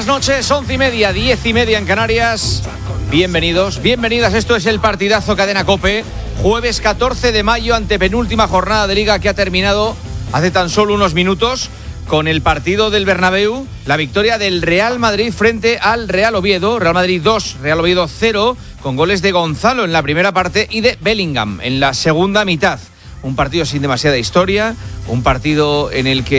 buenas noches, 11:30, 10:30 en Canarias. Bienvenidos, bienvenidas, esto es el partidazo Cadena COPE. Jueves 14 de mayo, antepenúltima jornada de Liga que ha terminado hace tan solo unos minutos con el partido del Bernabéu, la victoria del Real Madrid frente al Real Oviedo. Real Madrid 2, Real Oviedo 0, con goles de Gonzalo en la primera parte y de Bellingham en la segunda mitad. Un partido sin demasiada historia, un partido en el que